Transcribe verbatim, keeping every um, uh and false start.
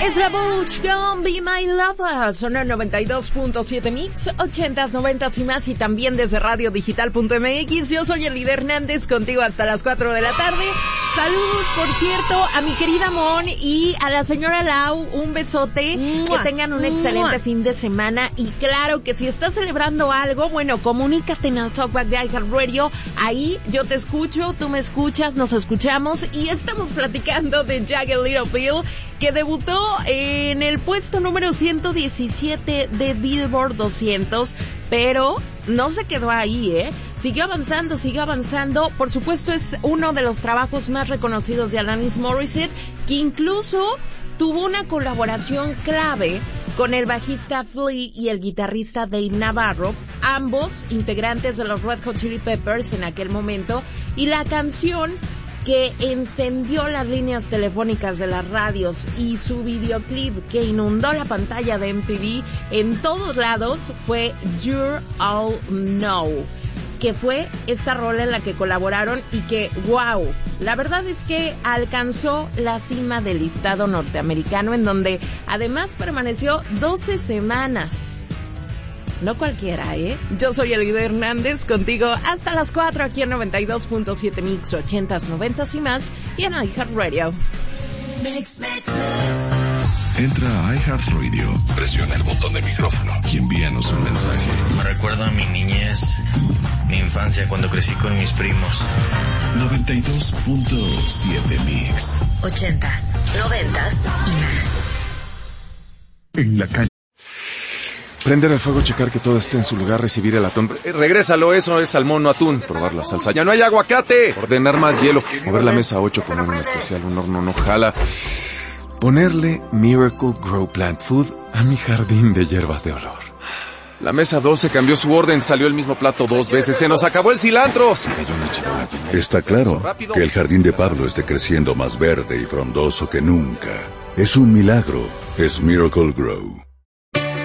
Es la Butch con Be My Lover. Son el noventa y dos punto siete Mix, ochentas, noventas y más, y también desde radio digital punto m x. Yo soy Elida Hernández, contigo hasta las cuatro de la tarde. Saludos, por cierto, a mi querida Mon y a la señora Lau. Un besote. ¡Mua! Que tengan un excelente ¡Mua! Fin de semana. Y claro que si estás celebrando algo, bueno, comunícate en el Talkback de iHeartRadio. Ahí yo te escucho, tú me escuchas, nos escuchamos y estamos platicando de Jagged Little Pill, que debutó en el puesto número ciento diecisiete de Billboard doscientos, pero no se quedó ahí, ¿eh? Siguió avanzando, siguió avanzando. Por supuesto, es uno de los trabajos más reconocidos de Alanis Morissette, que incluso tuvo una colaboración clave con el bajista Flea y el guitarrista Dave Navarro, ambos integrantes de los Red Hot Chili Peppers en aquel momento, y la canción que encendió las líneas telefónicas de las radios y su videoclip que inundó la pantalla de M T V en todos lados fue You're All Know, que fue esta rola en la que colaboraron y que, wow, la verdad es que alcanzó la cima del listado norteamericano, en donde además permaneció doce semanas. No cualquiera, ¿eh? Yo soy Elida Hernández, contigo hasta las cuatro aquí en noventa y dos punto siete Mix, ochentas, noventas y más, y en iHeartRadio. Mix, mix, mix. Entra a iHeartRadio, presiona el botón de micrófono y envíanos un mensaje. Me recuerda a mi niñez, mi infancia, cuando crecí con mis primos. noventa y dos punto siete Mix. Ochentas, noventas y más. En la calle. Prender el fuego, checar que todo esté en su lugar, recibir el atún. Eh, regrésalo, eso es salmón, no atún. Probar la salsa. ¡Ya no hay aguacate! Ordenar más hielo. Mover la mesa ocho, poner un especial, un horno no jala. Ponerle Miracle Grow Plant Food a mi jardín de hierbas de olor. La mesa doce cambió su orden, salió el mismo plato dos veces. ¡Se nos acabó el cilantro! Se cayó una charola. Está claro que el jardín de Pablo esté creciendo más verde y frondoso que nunca. Es un milagro. Es Miracle Grow.